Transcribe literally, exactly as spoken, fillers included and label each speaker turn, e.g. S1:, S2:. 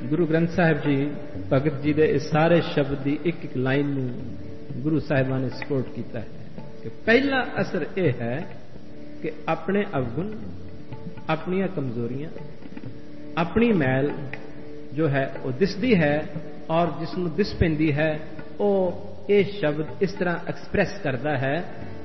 S1: ਗੁਰੂ ਗ੍ਰੰਥ ਸਾਹਿਬ ਜੀ ਭਗਤ ਜੀ ਦੇ ਇਸ ਸਾਰੇ ਸ਼ਬਦ ਦੀ ਇੱਕ ਇੱਕ ਲਾਈਨ ਨੂੰ ਗੁਰੂ ਸਾਹਿਬਾਨ ਨੇ ਸਪੋਰਟ ਕੀਤਾ ਹੈ ਕਿ ਪਹਿਲਾ ਅਸਰ ਇਹ ਹੈ ਕਿ ਆਪਣੇ ਅਵਗੁਣ, ਆਪਣੀਆਂ ਕਮਜ਼ੋਰੀਆਂ, ਆਪਣੀ ਮੈਲ ਜੋ ਹੈ ਉਹ ਦਿਸਦੀ ਹੈ, ਔਰ ਜਿਸ ਨੂੰ ਦਿਸ ਪੈਂਦੀ ਹੈ ਉਹ ਇਹ ਸ਼ਬਦ ਇਸ ਤਰ੍ਹਾਂ ਐਕਸਪ੍ਰੈਸ ਕਰਦਾ ਹੈ